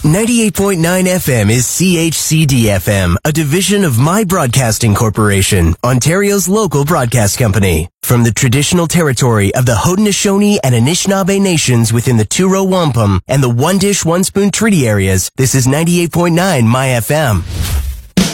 98.9 FM is CHCD-FM, a division of My Broadcasting Corporation, Ontario's local broadcast company. From the traditional territory of the Haudenosaunee and Anishinaabe nations within the Two-Row Wampum and the One Dish, One Spoon Treaty areas, this is 98.9 My FM.